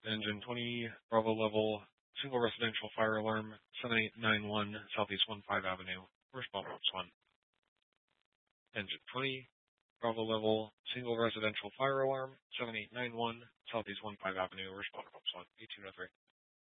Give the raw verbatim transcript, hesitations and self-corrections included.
Engine twenty, Bravo level, single residential fire alarm, seven eight nine one Southeast one five Avenue, respond box one. Engine twenty, Bravo level, single residential fire alarm, seven eight nine one Southeast one five Avenue, respond box one, eighteen oh three.